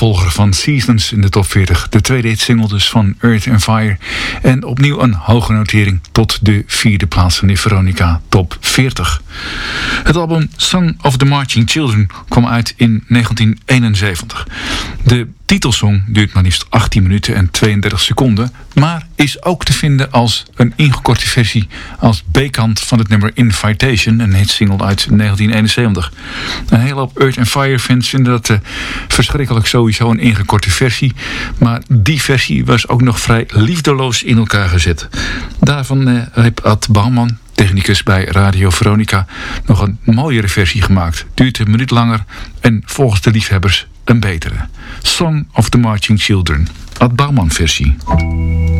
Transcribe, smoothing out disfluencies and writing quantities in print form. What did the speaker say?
opvolger van Seasons in de top 40. De tweede hitsingle dus van Earth and Fire. En opnieuw een hoge notering tot de 4e plaats van de Veronica top 40. Het album Song of the Marching Children kwam uit in 1971. De titelsong duurt maar liefst 18 minuten en 32 seconden, maar is ook te vinden als een ingekorte versie als B-kant van het nummer Invitation, een hitsingle uit 1971. Een hele hoop Earth and Fire fans vinden dat verschrikkelijk, sowieso een ingekorte versie, maar die versie was ook nog vrij liefdeloos in elkaar gezet. Daarvan heeft Ad Bouwman, technicus bij Radio Veronica, nog een mooiere versie gemaakt. Duurt een minuut langer en volgens de liefhebbers een betere. Song of the Marching Children, Ad Bouwman versie.